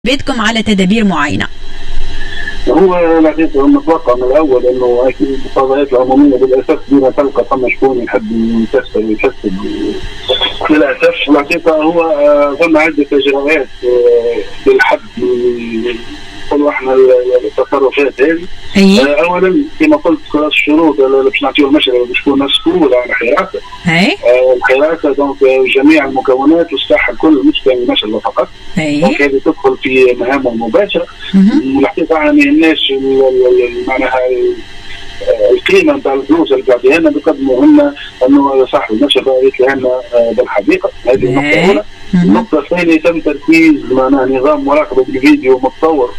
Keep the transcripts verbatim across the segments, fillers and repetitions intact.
بيتكم على تدابير معينة؟ هو الحقيقة متوقع من الأول إنه أكيد القضايات العمومية بالأسف ديما تلقى ثم شكون يحب يكسر ويكسب. للأسف الحقيقة هو ثم عدة إجراءات بالحد نقولوا احنا التصرفات هذه. أيه؟ اولا كما قلت خلاص الشروط اللي باش نعطيو المشروع باش تكون مسؤول على الحراسه. أيه؟ آه الحراسه دونك جميع المكونات والسلاح الكل مش كان المشروع فقط. أيه؟ دونك هذه تدخل في مهامه المباشره. الحقيقه ما يهمناش معناها القيمه نتاع الفلوس اللي قاعدين لنا بقدموا لنا انه صاحب المشروع يطلع لنا بالحقيقه. هذه النقطه الاولى. النقطة الثانية تم تركيز معناها نظام مراقبة بالفيديو متصور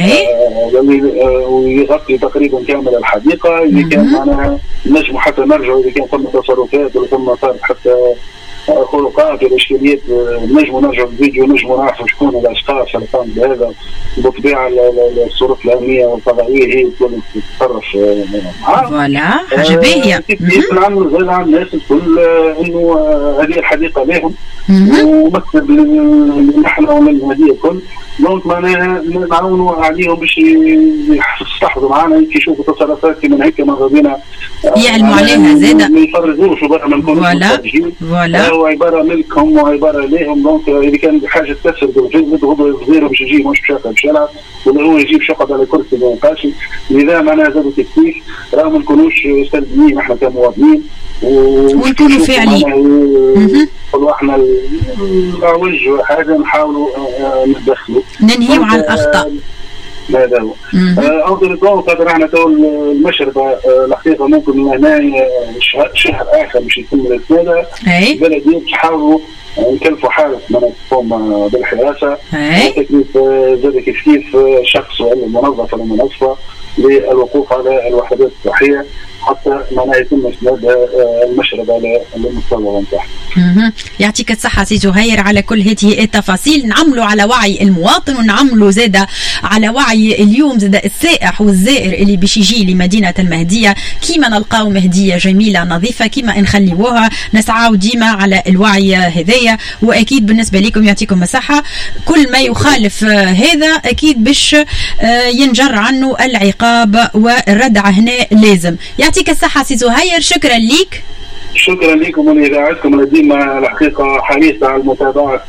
ويغطي تقريبا كامل الحديقة اللي كان معناها نجموا حتى نرجعوا إذا كان ثم تصرفات ولا ثم صارت حتى خلقات ولا إشكاليات نجموا نرجعوا الفيديو نجموا نعرفوا شكون الأشخاص اللي قاموا بهذا. بالطبيعة الشروط الأمنية والقضائية هي تكون تتصرف معاهم. فوالا حاجة باهية. كيف نعملوا زي على الناس الكل إنه هذه الحديقة لهم ومكتب نحن ومن هذه الكل. دونك معناها نعاونوا عليهم باش يستحفظوا معنا يشوفوا تصرفات كيما هيك ماذا بينا يعلموا عليها زاده ما يفرزوش وبرا ما نكونوش متفرجين. فوالا هو عباره ملكهم وعباره ليهم. دونك اذا كان بحاجه تكسر بالجزء هو يصغير باش يجي مش بشاطر باش يلعب ولا هو يجيب شقد على كرسي ما ينقاش. لذا معناها زاد التكتيك راه ما نكونوش سلبيين احنا كمواطنين ونكونوا فاعلين. قلوا احنا العوج حاجه نحاولوا ندخلوا ننهيوا على الاخطاء. هذا هو. أفضل الضوء قدر احنا تو المشربة الحقيقة ممكن من هنا شهر آخر باش يتم الإسنادة. البلدية باش يحاولوا يكلفوا حارس من تقوم بالحراسة. تكليف زاد كيف كيف شخص ولا منظف ولا منظفة للوقوف على الوحدات الصحية حتى ما يتم اسناد المشربة على المستوى نتاعها. يعطيك الصحة سي زهير على كل هذه التفاصيل. نعملوا على وعي المواطن ونعملوا زادة على وعي اليوم زادة السائح والزائر اللي باش يجي لمدينة المهدية كيما نلقاو مهدية جميلة نظيفة كيما نخليوها. نسعاو ديما على الوعي هذايا واكيد بالنسبة لكم يعطيكم الصحة. كل ما يخالف هذا اكيد باش ينجر عنه العقاب والردع هنا لازم. يعطيك الصحة سي زهير. شكرا ليك. شكرا لكم ولإذاعتكم اللي ديما الحقيقة حريصة على متابعة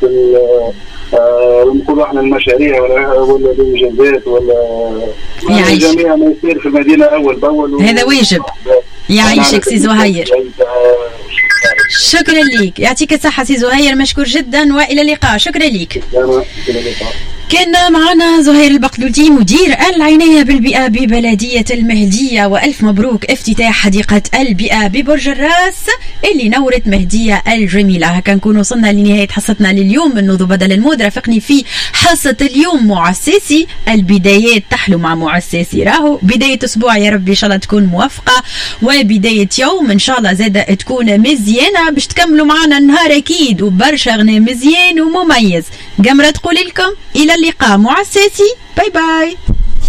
نقولوا احنا المشاريع ولا ولا الانجازات ولا جميع ما يصير في المدينة أول بأول. هذا واجب. يعيشك سي زهير. شكرا ليك. يعطيك الصحة سي زهير. مشكور جدا وإلى اللقاء. شكرا ليك. كان معنا زهير البقلوتي مدير العناية بالبيئة ببلدية المهدية. وألف مبروك افتتاح حديقة البيئة ببرج الراس اللي نورت مهدية الجميلة. هكا نكون وصلنا لنهاية حصتنا لليوم من نوض بدل المود. رافقني في حصة اليوم معساسي. البدايات تحلو مع معساسي. راهو بداية أسبوع يا رب إن شاء الله تكون موفقة وبداية يوم إن شاء الله زادة تكون مزيانة باش تكملوا معنا النهار أكيد وبرشا غنى مزيان ومميز. قمرة تقول لكم إلى اللقاء معساسي. باي باي.